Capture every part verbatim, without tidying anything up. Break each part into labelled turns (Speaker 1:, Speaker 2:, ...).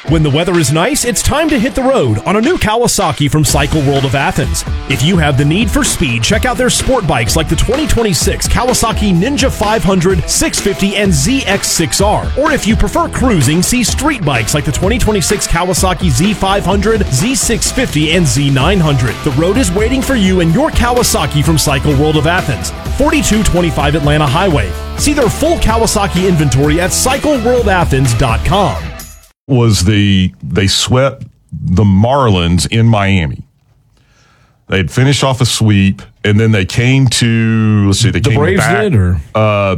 Speaker 1: When the weather is nice, it's time to hit the road on a new Kawasaki from Cycle World of Athens. If you have the need for speed, check out their sport bikes like the twenty twenty-six Kawasaki Ninja five hundred, six fifty, and Z X six R. Or if you prefer cruising, see street bikes like the twenty twenty-six Kawasaki Z five hundred, Z six fifty, and Z nine hundred. The road is waiting for you and your Kawasaki from Cycle World of Athens, forty-two twenty-five Atlanta Highway. See their full Kawasaki inventory at cycle world athens dot com.
Speaker 2: Was the they swept the Marlins in Miami. They had finished off a sweep, and then they came to let's see, they
Speaker 1: the
Speaker 2: came
Speaker 1: Braves
Speaker 2: back.
Speaker 1: did, or
Speaker 2: uh,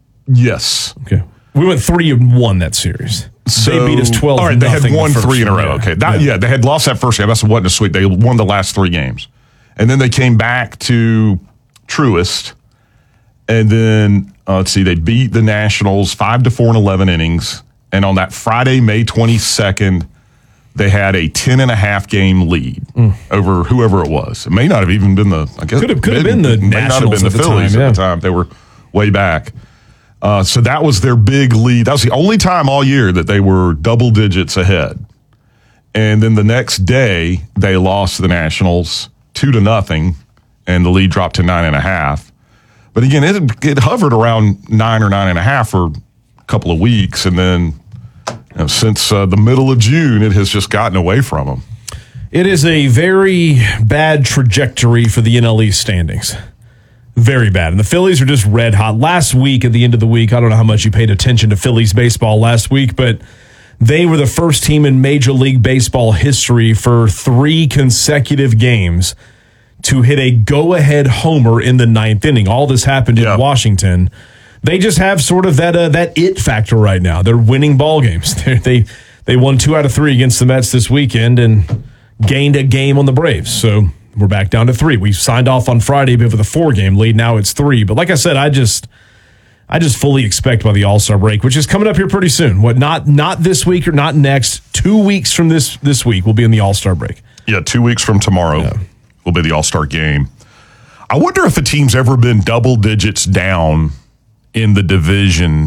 Speaker 2: yes,
Speaker 1: okay, we went three and one that series.
Speaker 2: So,
Speaker 1: they beat us twelve.
Speaker 2: All right, they had won
Speaker 1: the
Speaker 2: three in a row.
Speaker 1: Yeah.
Speaker 2: Okay, that,
Speaker 1: yeah.
Speaker 2: yeah, they had lost that first game. That's wasn't a sweep. They won the last three games, and then they came back to Truist, and then uh, let's see, they beat the Nationals five to four in eleven innings. And on that Friday, May twenty-second, they had a ten and a half game lead mm. over whoever it was. It may not have even been the, I guess.
Speaker 1: Could have, could have been the
Speaker 2: may
Speaker 1: Nationals
Speaker 2: not have been the,
Speaker 1: the
Speaker 2: Phillies
Speaker 1: time, yeah.
Speaker 2: at the time. They were way back. Uh, so that was their big lead. That was the only time all year that they were double digits ahead. And then the next day, they lost to the Nationals two to nothing, and the lead dropped to nine and a half. But again, it, it hovered around nine or nine and a half for a couple of weeks, and then you know, since uh, the middle of June, it has just gotten away from them.
Speaker 1: It is a very bad trajectory for the N L East standings. Very bad. And the Phillies are just red hot. Last week, at the end of the week, I don't know how much you paid attention to Phillies baseball last week, but they were the first team in Major League Baseball history for three consecutive games to hit a go-ahead homer in the ninth inning. All this happened
Speaker 2: yeah.
Speaker 1: in Washington. They just have sort of that uh, that it factor right now. They're winning ball games. They're, they they won two out of three against the Mets this weekend and gained a game on the Braves. So we're back down to three. We signed off on Friday with a four-game lead. Now it's three. But like I said, I just I just fully expect by the All-Star break, which is coming up here pretty soon. What not not this week or not next? Two weeks from this this week, we'll be in the All-Star break.
Speaker 2: Yeah, two weeks from tomorrow
Speaker 1: Yeah.
Speaker 2: will be the All-Star game. I wonder if a team's ever been double digits down in the division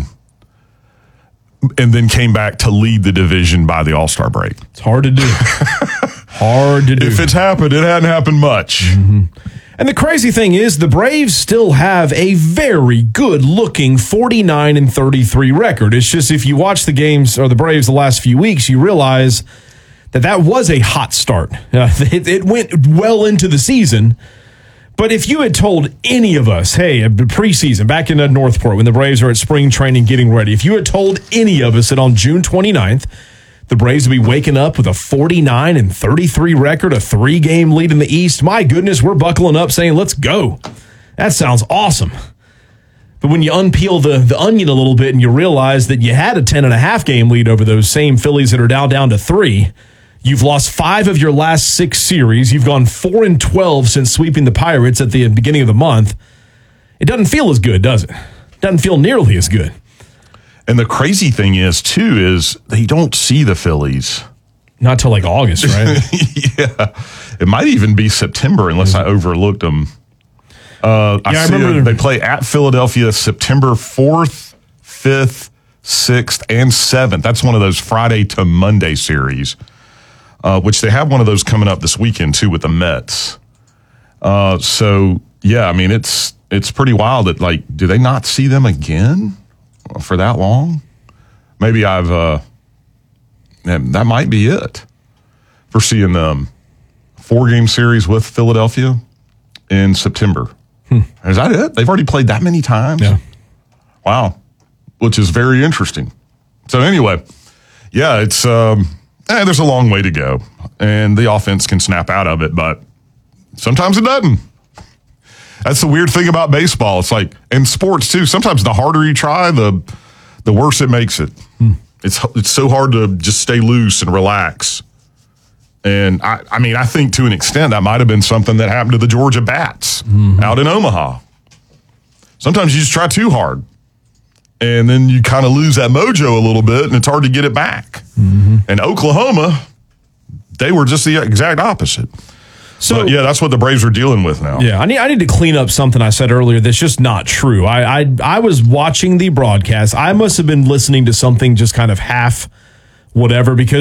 Speaker 2: and then came back to lead the division by the All-Star break.
Speaker 1: It's hard to do. hard to do.
Speaker 2: If it's happened, it hadn't happened much.
Speaker 1: Mm-hmm. And the crazy thing is the Braves still have a very good-looking forty-nine and thirty-three record. It's just if you watch the games or the Braves the last few weeks, you realize that that was a hot start. Uh, it, it went well into the season. But if you had told any of us, hey, preseason, back in Northport when the Braves are at spring training getting ready, if you had told any of us that on June twenty-ninth, the Braves would be waking up with a forty-nine and thirty-three record, a three-game lead in the East, my goodness, we're buckling up saying, let's go. That sounds awesome. But when you unpeel the, the onion a little bit and you realize that you had a ten and a half game lead over those same Phillies that are now down to three, you've lost five of your last six series. You've gone four and twelve since sweeping the Pirates at the beginning of the month. It doesn't feel as good, does it? It doesn't feel nearly as good.
Speaker 2: And the crazy thing is, too, is they don't see the Phillies.
Speaker 1: Not till like August, right?
Speaker 2: yeah. It might even be September unless I overlooked them. Uh, I,
Speaker 1: yeah, I
Speaker 2: see
Speaker 1: remember.
Speaker 2: Them, they play at Philadelphia September fourth, fifth, sixth, and seventh. That's one of those Friday to Monday series. Uh, which they have one of those coming up this weekend, too, with the Mets. Uh, so, yeah, I mean, it's it's pretty wild that, like, do they not see them again for that long? Maybe I've, uh, that might be it for seeing them. Four-game series with Philadelphia in September. Hmm. Is that it? They've already played that many times?
Speaker 1: Yeah.
Speaker 2: Wow. Which is very interesting. So, anyway, yeah, it's... Um, Eh, there's a long way to go, and the offense can snap out of it, but sometimes it doesn't. That's the weird thing about baseball. It's like, and sports too, sometimes the harder you try, the the worse it makes it. Hmm. It's it's so hard to just stay loose and relax. And, I, I mean, I think to an extent that might have been something that happened to the Georgia Bats mm-hmm. out in Omaha. Sometimes you just try too hard. And then you kind of lose that mojo a little bit, and it's hard to get it back. Mm-hmm. And Oklahoma, they were just the exact opposite. So but yeah, that's what the Braves are dealing with now.
Speaker 1: Yeah, I need I need to clean up something I said earlier that's just not true. I I, I was watching the broadcast. I must have been listening to something just kind of half whatever because